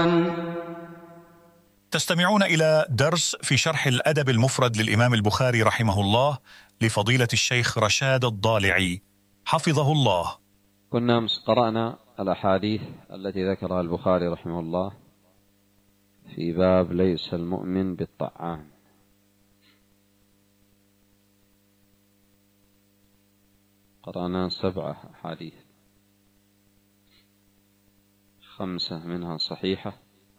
بالطعان. تستمعون إلى درس في شرح الأدب المفرد للإمام البخاري رحمه الله لفضيلة الشيخ رشاد الضالعي حفظه الله. كنا أمس قرأنا الأحاديث التي ذكرها البخاري رحمه الله في باب ليس المؤمن بالطعان. قرأنا 7 أحاديث، 5 منها صحيحة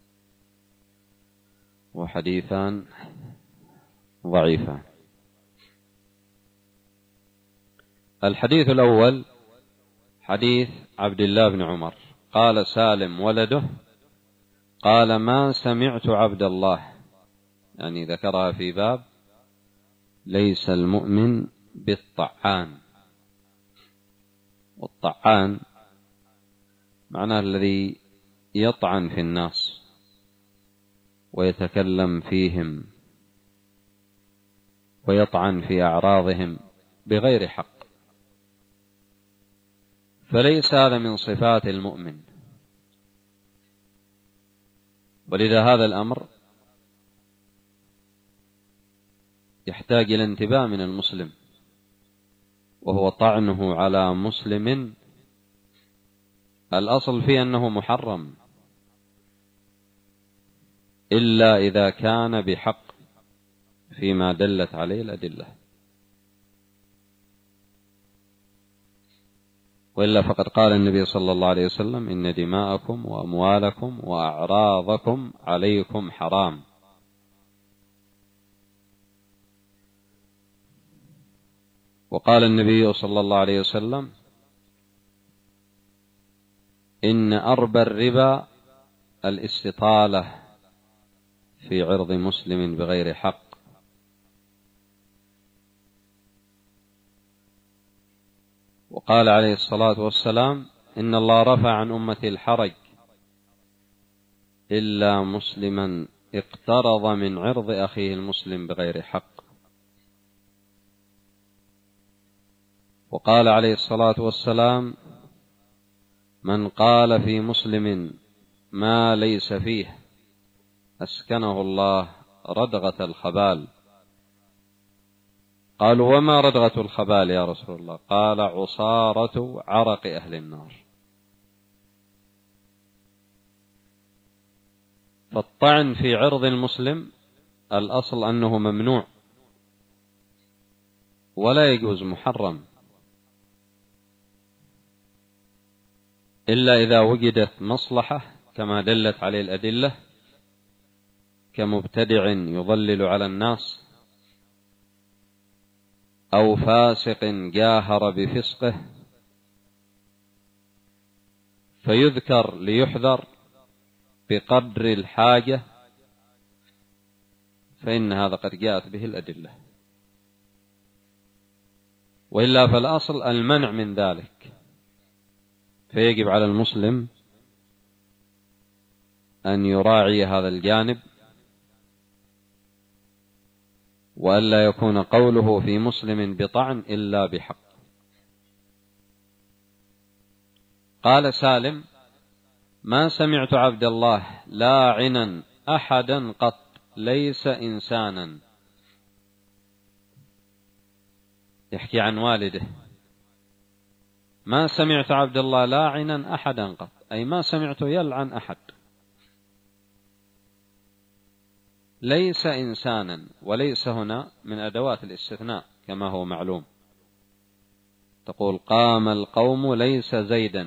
وحديثان ضعيفان. الحديث الأول حديث عبد الله بن عمر قال سالم ولده قال ما سمعت عبد الله، يعني ذكرها في باب ليس المؤمن بالطعان. والطعان معناه الذي يطعن في الناس ويتكلم فيهم ويطعن في أعراضهم بغير حق، فليس هذا من صفات المؤمن. ولذا هذا الأمر يحتاج إلى انتباه من المسلم، وهو طعنه على مسلم الأصل فيه أنه محرم إلا إذا كان بحق فيما دلت عليه الأدلة، وإلا فقد قال النبي صلى الله عليه وسلم إن دماءكم وأموالكم وأعراضكم عليكم حرام. وقال النبي صلى الله عليه وسلم إن أربى الربا الاستطالة في عرض مسلم بغير حق. وقال عليه الصلاة والسلام إن الله رفع عن أمتي الحرج إلا مسلما اقترض من عرض أخيه المسلم بغير حق. وقال عليه الصلاة والسلام من قال في مسلم ما ليس فيه أسكنه الله ردغة الخبال. قالوا وما ردغة الخبال يا رسول الله؟ قال عصارة عرق أهل النار. فالطعن في عرض المسلم الأصل أنه ممنوع ولا يجوز، محرم، إلا إذا وجدت مصلحة كما دلت عليه الأدلة، كمبتدع يضلل على الناس أو فاسق جاهر بفسقه فيذكر ليحذر بقدر الحاجة، فإن هذا قد جاءت به الأدلة، وإلا فالأصل المنع من ذلك. فيجب على المسلم أن يراعي هذا الجانب، وألا يكون قوله في مسلم بطعن إلا بحق. قال سالم ما سمعت عبد الله لاعنا أحدا قط ليس إنسانا، يحكي عن والده، ما سمعت عبد الله لاعنا أحدا قط، أي ما سمعته يلعن أحد. ليس إنسانا، وليس هنا من أدوات الاستثناء كما هو معلوم، تقول قام القوم ليس زيدا،